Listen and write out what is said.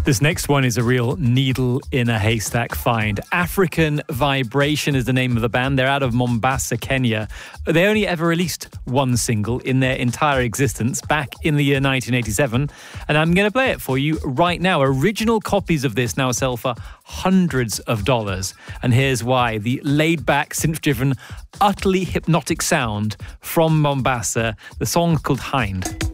This next one is a real needle in a haystack find. African Vibration is the name of the band. They're out of Mombasa, Kenya. They only ever released one single in their entire existence back in the year 1987. And I'm going to play it for you right now. Original copies of this now sell for hundreds of dollars. And here's why. The laid-back, synth-driven, utterly hypnotic sound from Mombasa. The song's called Hind.